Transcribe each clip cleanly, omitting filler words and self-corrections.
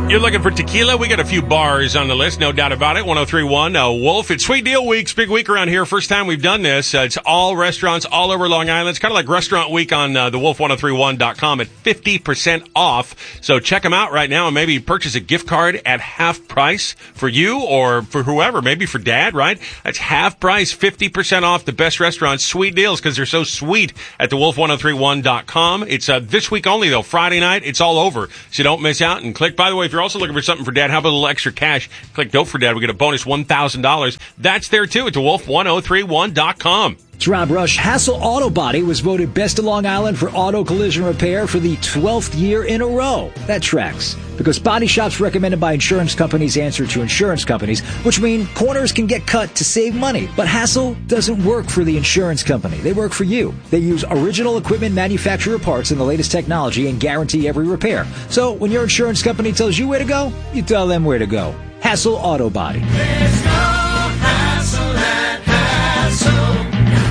You're looking for tequila? We got a few bars on the list, no doubt about it. 1031 Wolf. It's Sweet Deal Week's big week around here. First time we've done this. It's all restaurants all over Long Island. It's kind of like Restaurant Week on thewolf1031.com at 50% off. So check them out right now and maybe purchase a gift card at half price for you or for whoever. Maybe for dad, right? That's half price, 50% off the best restaurants. Sweet deals because they're so sweet at thewolf1031.com. It's this week only, though. Friday night, it's all over. So don't miss out and click. By the way, if you're also looking for something for dad, how about a little extra cash? Click Dope for Dad. We get a bonus $1,000. That's there, too, at thewolf1031.com. It's Rob Rush. Hassel Auto Body was voted Best of Long Island for auto collision repair for the 12th year in a row. That tracks. Because body shops recommended by insurance companies answer to insurance companies, which mean corners can get cut to save money. But Hassel doesn't work for the insurance company. They work for you. They use original equipment manufacturer parts and the latest technology and guarantee every repair. So when your insurance company tells you where to go, you tell them where to go. Hassel Auto Body. There's no hassle at Hassel.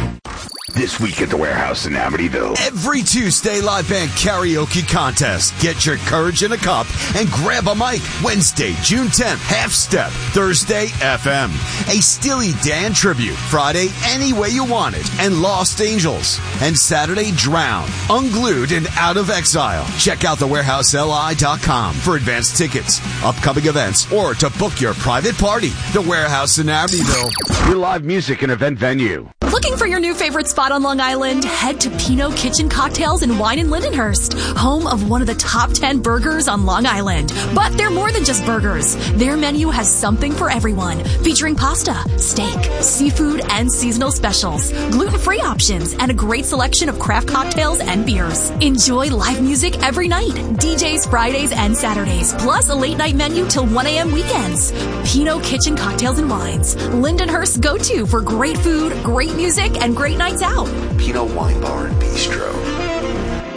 This week at the Warehouse in Amityville. Every Tuesday, live band karaoke contest. Get your courage in a cup and grab a mic. Wednesday, June 10th, Half Step. Thursday, FM. A Steely Dan tribute. Friday, Any Way You Want It and Lost Angels. And Saturday, Drown, Unglued and Out of Exile. Check out thewarehouseli.com for advanced tickets, upcoming events, or to book your private party. The Warehouse in Amityville. Your live music and event venue. Looking for your new favorite spot on Long Island? Head to Pinot Kitchen Cocktails and Wine in Lindenhurst, home of one of the top 10 burgers on Long Island. But they're more than just burgers. Their menu has something for everyone, featuring pasta, steak, seafood, and seasonal specials, gluten-free options, and a great selection of craft cocktails and beers. Enjoy live music every night, DJs Fridays and Saturdays, plus a late-night menu till 1 a.m. weekends. Pinot Kitchen Cocktails and Wines, Lindenhurst's go-to for great food, great music, and great nights out. Pinot Wine Bar and Bistro.